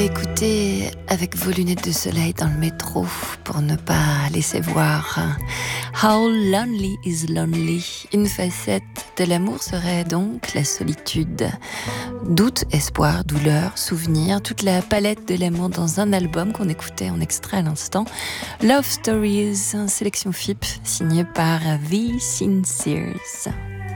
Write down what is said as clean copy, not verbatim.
écouter avec vos lunettes de soleil dans le métro pour ne pas laisser voir How Lonely is Lonely. Une facette de l'amour serait donc la solitude. Doute, espoir, douleur, souvenir, toute la palette de l'amour dans un album qu'on écoutait en extrait à l'instant. Love Stories, sélection FIP, signée par The Sinceres.